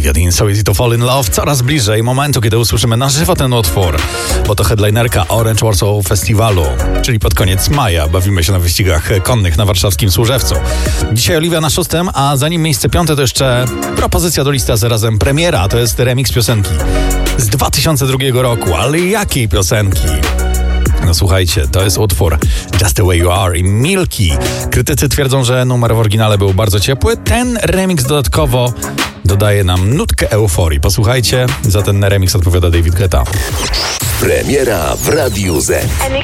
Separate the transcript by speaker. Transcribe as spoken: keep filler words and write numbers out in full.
Speaker 1: Olivia Dean, So Easy to Fall in Love. Coraz bliżej momentu, kiedy usłyszymy na żywo ten utwór, bo to headlinerka Orange Warsaw Festiwalu, czyli pod koniec maja bawimy się na wyścigach konnych na warszawskim Służewcu. Dzisiaj Oliwia na szóstym, a zanim miejsce piąte to jeszcze propozycja do listy, a zarazem premiera. To jest remix piosenki z dwa tysiące drugiego roku, ale jakiej piosenki? No słuchajcie, to jest utwór Just the Way You Are i Milky. Krytycy twierdzą, że numer w oryginale był bardzo ciepły. Ten remix dodatkowo dodaje nam nutkę euforii. Posłuchajcie, za ten remix odpowiada David Guetta.
Speaker 2: Premiera w Radiu Z.